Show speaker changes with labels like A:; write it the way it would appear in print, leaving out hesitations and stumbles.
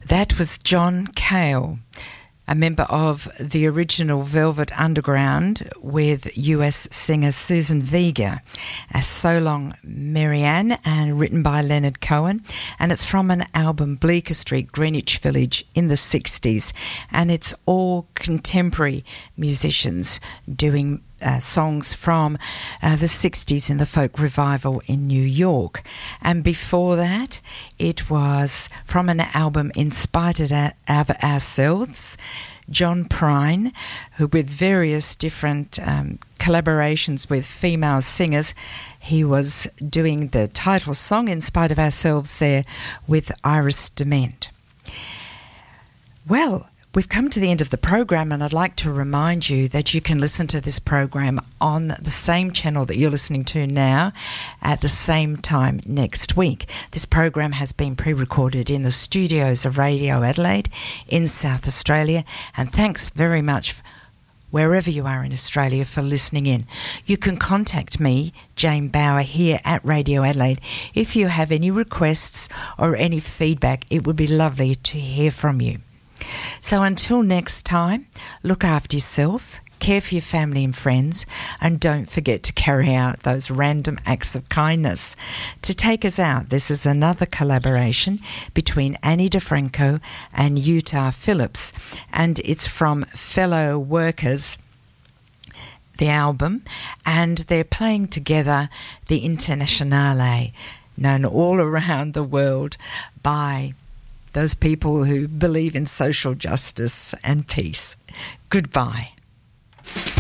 A: That was John Cale, a member of the original Velvet Underground, with US singer Susan Vega, as So Long Marianne, and written by Leonard Cohen. And it's from an album, Bleecker Street, Greenwich Village, in the 60s. And it's all contemporary musicians doing songs from the 60s in the folk revival in New York. And before that, it was from an album, In Spite of Ourselves, John Prine, who with various different collaborations with female singers, he was doing the title song, In Spite of Ourselves, there with Iris Dement. Well, we've come to the end of the program, and I'd like to remind you that you can listen to this program on the same channel that you're listening to now at the same time next week. This program has been pre-recorded in the studios of Radio Adelaide in South Australia, and thanks very much wherever you are in Australia for listening in. You can contact me, Jane Bauer, here at Radio Adelaide. If you have any requests or any feedback, it would be lovely to hear from you. So until next time, look after yourself, care for your family and friends, and don't forget to carry out those random acts of kindness. To take us out, this is another collaboration between Annie DeFranco and Utah Phillips, and it's from Fellow Workers, the album, and they're playing together the Internationale, known all around the world by those people who believe in social justice and peace. Goodbye.